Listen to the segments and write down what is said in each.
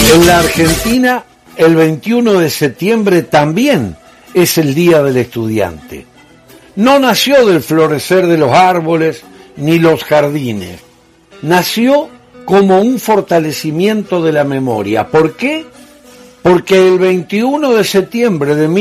En la Argentina, el 21 de septiembre también es el Día del Estudiante. No nació del florecer de los árboles ni los jardines. Nació como un fortalecimiento de la memoria. ¿Por qué? Porque el 21 de septiembre de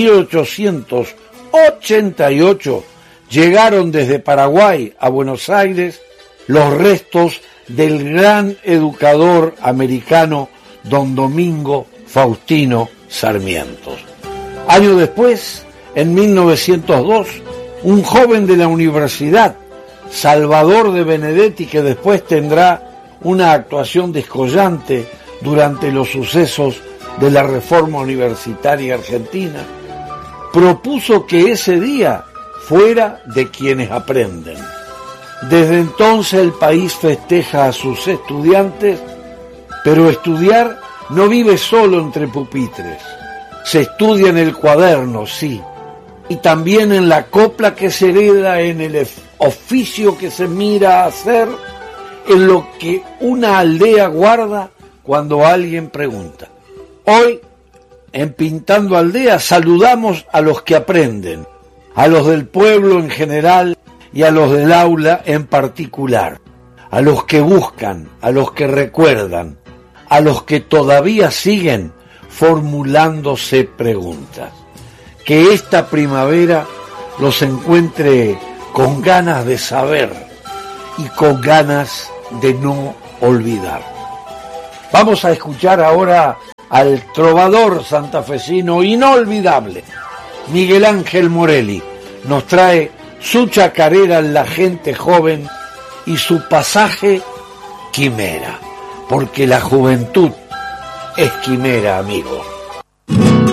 1888 llegaron desde Paraguay a Buenos Aires los restos del gran educador americano don Domingo Faustino Sarmiento. Años después, en 1902, un joven de la universidad, Salvador de Benedetti, que después tendrá una actuación descollante durante los sucesos de la reforma universitaria argentina, propuso que ese día fuera de quienes aprenden. Desde entonces el país festeja a sus estudiantes, pero estudiar no vive solo entre pupitres. Se estudia en el cuaderno, sí, y también en la copla que se hereda, en el oficio que se mira a hacer, en lo que una aldea guarda cuando alguien pregunta. Hoy, en Pintando Aldea, saludamos a los que aprenden, a los del pueblo en general y a los del aula en particular, a los que buscan, a los que recuerdan, a los que todavía siguen formulándose preguntas. Que esta primavera los encuentre con ganas de saber y con ganas de no olvidar. Vamos a escuchar ahora al trovador santafesino inolvidable, Miguel Ángel Morelli. Nos trae su chacarera en La Gente Joven y su pasaje Quimera, porque la juventud es quimera, amigos.